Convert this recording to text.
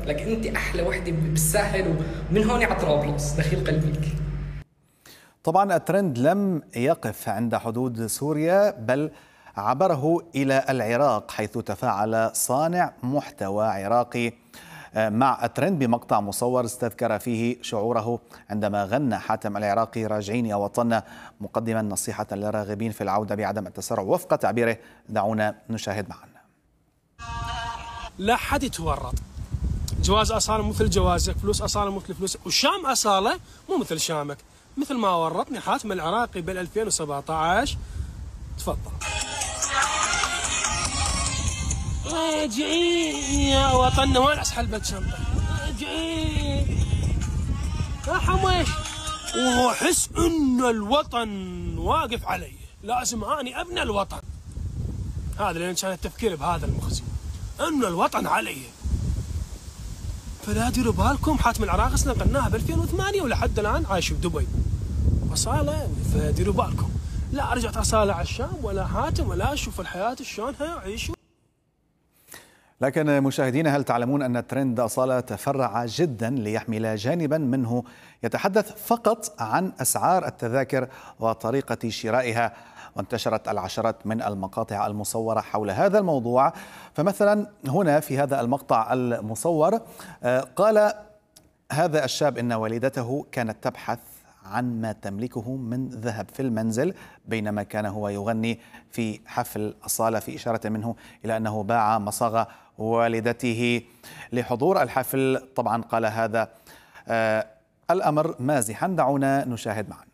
لكن انت احلى وحده بالساحل، ومن هون على طرابلس دخيل قلبك. طبعا الترند لم يقف عند حدود سوريا، بل عبره إلى العراق، حيث تفاعل صانع محتوى عراقي مع الترند بمقطع مصور استذكر فيه شعوره عندما غنى حاتم العراقي راجعين يا وطننا، مقدما نصيحة للراغبين في العودة بعدم التسرع وفق تعبيره. دعونا نشاهد معا. لا حد يتورط، جواز أصالة مثل جوازك، فلوس أصالة مثل فلوسك، وشام أصالة مو مثل شامك، مثل ما ورطني حاتم العراقي بال 2017. تفضل. راجعين يا وطننا، وين اسحل بالشنطه؟ راجعين يا حميش، واحس ان الوطن واقف علي، لازم اني ابني الوطن. هذا لان كان التفكير بهذا المخزن، ان الوطن علي. فلا ديروا بالكم، حاتم العراقي نقلناها ب 2008 ولحد الان عايش بدبي. اصاله، فديروا بالكم، لا رجعت اصاله على الشام ولا حاتم ولا اشوف الحياه شلونها يعيشوا. لكن مشاهدينا، هل تعلمون أن ترند أصالة تفرع جدا ليحمل جانبا منه يتحدث فقط عن أسعار التذاكر وطريقة شرائها، وانتشرت العشرات من المقاطع المصورة حول هذا الموضوع. فمثلا هنا في هذا المقطع المصور قال هذا الشاب إن والدته كانت تبحث عن ما تملكه من ذهب في المنزل بينما كان هو يغني في حفل أصالة، في إشارة منه إلى أنه باع مصاغة والدته لحضور الحفل. طبعا قال هذا الأمر مازحا. دعونا نشاهد معا.